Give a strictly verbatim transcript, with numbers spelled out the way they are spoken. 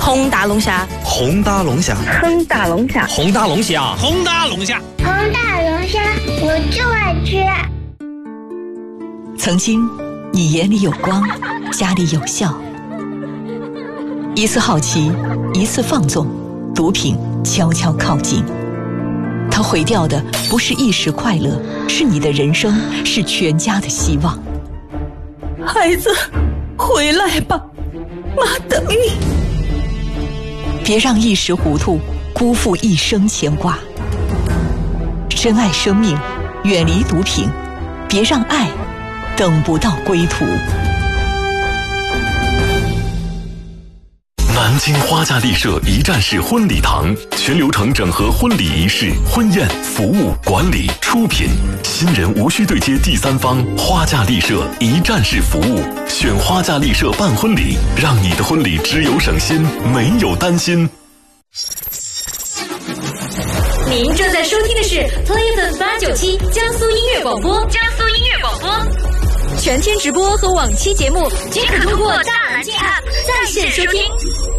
红大龙虾， 红大龙虾， 红大龙虾， 红大龙虾， 红大龙虾， 红大龙虾，我就爱吃。 曾经，你眼里有光，家里有笑。一次好奇，一次放纵，毒品悄悄靠近。它毁掉的不是一时快乐，是你的人生，是全家的希望。 孩子，回来吧，妈等你。 别让一时糊涂辜负一生牵挂。珍爱生命，远离毒品，别让爱等不到归途。 南京花家丽舍一站式婚礼堂，全流程整合婚礼仪式、婚宴、服务、管理、出品，新人无需对接第三方，花家丽舍一站式服务，选花家丽舍办婚礼，让你的婚礼只有省心，没有担心。 您正在收听的是 Play F M 八九七江苏音乐广播，江苏音乐广播，全天直播和往期节目均可通过大南京 App 在线收听。